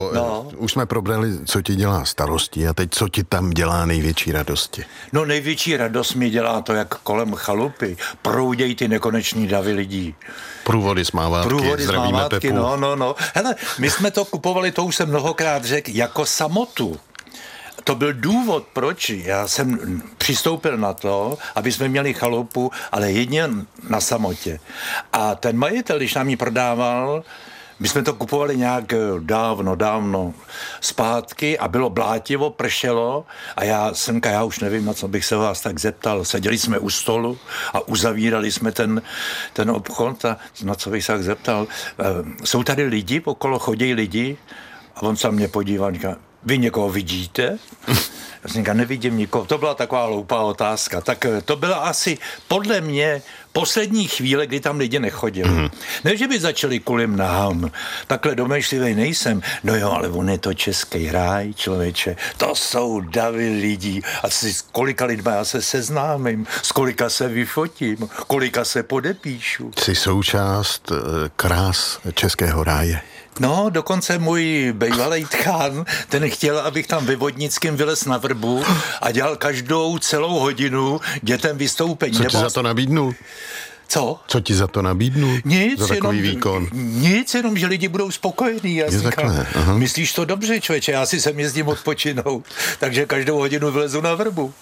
No. Už jsme probrali, co ti dělá starosti a teď co ti tam dělá největší radosti? No největší radost mi dělá to, jak kolem chalupy proudějí ty nekoneční davy lidí. Průvody s mávátky, zdravíme Pepu. No. Hele, my jsme to kupovali, to už jsem mnohokrát řekl, jako samotu. To byl důvod, proč já jsem přistoupil na to, aby jsme měli chalupu, ale jedině na samotě. A ten majitel, když nám ji prodával, my jsme to kupovali nějak dávno zpátky a bylo blátivo, pršelo a já už nevím, na co bych se vás tak zeptal. Seděli jsme u stolu a uzavírali jsme ten obchod a na co bych se tak zeptal. Jsou tady lidi, okolo chodí lidi a on se mě podíval a říká, vy někoho vidíte? Já jsem říkal, nevidím nikoho. To byla taková hloupá otázka. Tak to byla asi podle mě poslední chvíle, kdy tam lidi nechodili. Ne, že by začali kulim nahám. Takhle domýšlivej nejsem. No jo, ale on je to český ráj, člověče. To jsou davy lidí. A s kolika lidma já se seznámím, s kolika se vyfotím, kolika se podepíšu. Jsi součást krás českého ráje. No, dokonce můj bývalý tchán, ten chtěl, abych tam ve Vodnickém vylez na vrbu a dělal každou celou hodinu dětem vystoupení. Co ti za to nabídnul? Co? Co ti za to nabídnul? Nic, za takový výkon? Nic, jenom, že lidi budou spokojení. Já říkám, myslíš to dobře, člověče, já si sem jezdím odpočinout, takže každou hodinu vylezu na vrbu.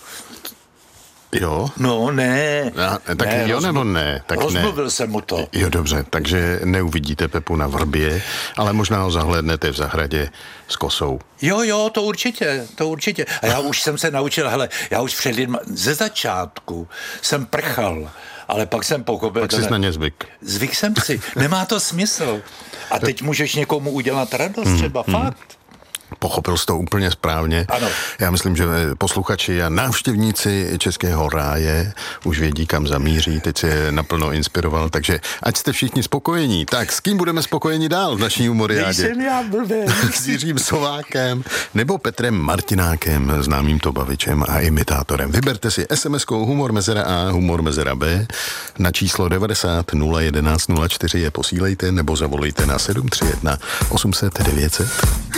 Jo? No, ne. Tak ne, jo nebo ne? Tak rozmluvil jsem mu to. Jo, dobře, takže neuvidíte Pepu na vrbě, ale možná ho zahlédnete v zahradě s kosou. Jo, to určitě. A já už jsem se naučil, já už před lidma, ze začátku jsem prchal, ale pak jsem pochopil. Pak jsi na ně zvyk. Zvyk jsem si, nemá to smysl. A teď můžeš někomu udělat radost třeba, fakt. Pochopil jsi to úplně správně. Ano. Já myslím, že posluchači a návštěvníci Českého ráje už vědí, kam zamíří. Teď se je naplno inspiroval, takže ať jste všichni spokojení. Tak s kým budeme spokojeni dál v naší humoriádě? Nejsem já blbý. S Jiřím Sovákem nebo Petrem Martinákem, známým to bavičem a imitátorem. Vyberte si SMS-kou humor mezera A, humor mezera B na číslo 90 011 04 je posílejte nebo zavolejte na 731 800 900.